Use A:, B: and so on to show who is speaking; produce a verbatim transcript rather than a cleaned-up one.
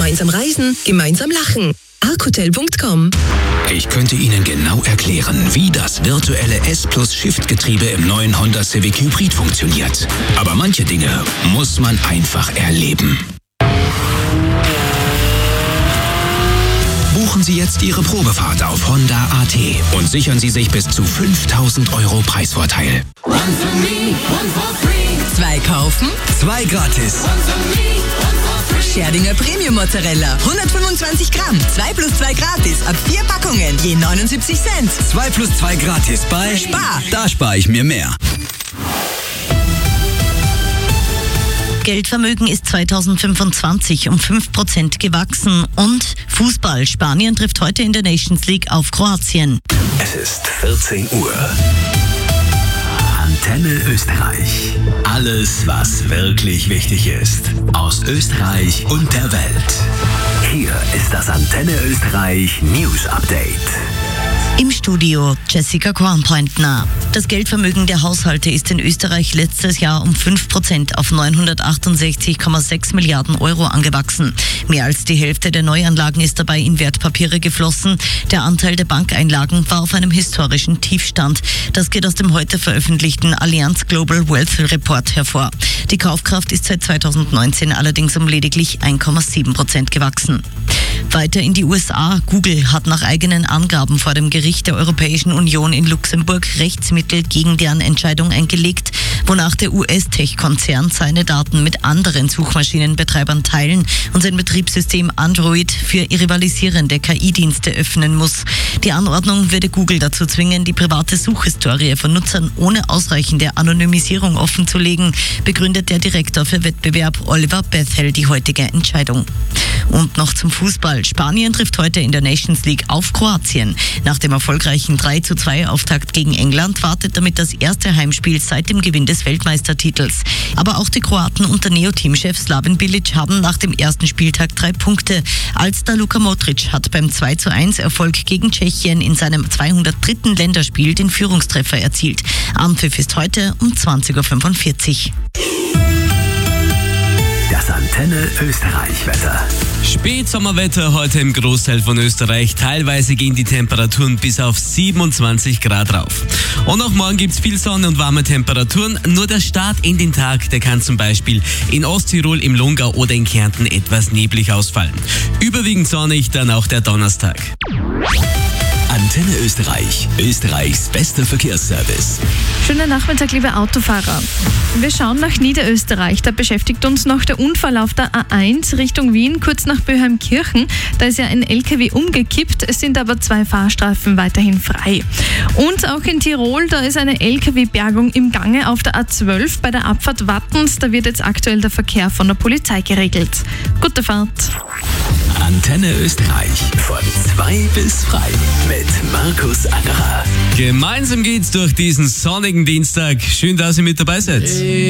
A: Gemeinsam reisen, gemeinsam lachen. archotel punkt com.
B: Ich könnte Ihnen genau erklären, wie das virtuelle S-Plus-Shift-Getriebe im neuen Honda Civic Hybrid funktioniert. Aber manche Dinge muss man einfach erleben. Buchen Sie jetzt Ihre Probefahrt auf Honda punkt a t und sichern Sie sich bis zu fünftausend Euro Preisvorteil.
C: One for me, one for free.
D: Zwei kaufen,
E: zwei gratis.
C: One for me, one for free.
D: Scherdinger Premium Mozzarella, hundertfünfundzwanzig Gramm, zwei plus zwei gratis, ab vier Packungen, je neunundsiebzig Cent.
E: zwei plus zwei gratis bei
D: Spar.
E: Da spare ich mir mehr.
F: Geldvermögen ist zweitausendfünfundzwanzig um fünf Prozent gewachsen. Und Fußball. Spanien trifft heute in der Nations League auf Kroatien.
G: Es ist vierzehn Uhr. Antenne Österreich. Alles, was wirklich wichtig ist. Aus Österreich und der Welt. Hier ist das Antenne Österreich News Update.
F: Im Studio Jessica Kornpointner. Das Geldvermögen der Haushalte ist in Österreich letztes Jahr um fünf Prozent auf neunhundertachtundsechzig Komma sechs Milliarden Euro angewachsen. Mehr als die Hälfte der Neuanlagen ist dabei in Wertpapiere geflossen. Der Anteil der Bankeinlagen war auf einem historischen Tiefstand. Das geht aus dem heute veröffentlichten Allianz Global Wealth Report hervor. Die Kaufkraft ist seit zweitausendneunzehn allerdings um lediglich eins Komma sieben Prozent gewachsen. Weiter in die U S A. Google hat nach eigenen Angaben vor dem Gericht der Europäischen Union in Luxemburg Rechtsmittel gegen deren Entscheidung eingelegt, wonach der U S-Tech-Konzern seine Daten mit anderen Suchmaschinenbetreibern teilen und sein Betriebssystem Android für rivalisierende K I-Dienste öffnen muss. Die Anordnung würde Google dazu zwingen, die private Suchhistorie von Nutzern ohne ausreichende Anonymisierung offenzulegen, begründet der Direktor für Wettbewerb Oliver Bethel die heutige Entscheidung. Und noch zum Fußball. Spanien trifft heute in der Nations League auf Kroatien. Nach dem erfolgreichen drei zu zwei Auftakt gegen England wartet damit das erste Heimspiel seit dem Gewinn des Weltmeistertitels. Aber auch die Kroaten unter Neo-Teamchef Slaven Bilic haben nach dem ersten Spieltag drei Punkte. Alster Luka Modric hat beim zwei zu eins Erfolg gegen Tschechien in seinem zweihundertdritten Länderspiel den Führungstreffer erzielt. Anpfiff ist heute um zwanzig Uhr fünfundvierzig.
G: Das Antenne Österreich Wetter.
H: Spätsommerwetter heute im Großteil von Österreich. Teilweise gehen die Temperaturen bis auf siebenundzwanzig Grad rauf. Und auch morgen gibt's viel Sonne und warme Temperaturen. Nur der Start in den Tag, der kann zum Beispiel in Osttirol, im Lungau oder in Kärnten etwas neblig ausfallen. Überwiegend sonnig dann auch der Donnerstag.
G: Antenne Österreich, Österreichs bester Verkehrsservice.
I: Schönen Nachmittag, liebe Autofahrer. Wir schauen nach Niederösterreich. Da beschäftigt uns noch der Unfall auf der A eins Richtung Wien, kurz nach Böheimkirchen. Da ist ja ein L K W umgekippt, es sind aber zwei Fahrstreifen weiterhin frei. Und auch in Tirol, da ist eine L K W-Bergung im Gange auf der A zwölf bei der Abfahrt Wattens. Da wird jetzt aktuell der Verkehr von der Polizei geregelt. Gute Fahrt.
G: Antenne Österreich von zwei bis frei mit Markus Angerer.
H: Gemeinsam geht's durch diesen sonnigen Dienstag. Schön, dass ihr mit dabei seid.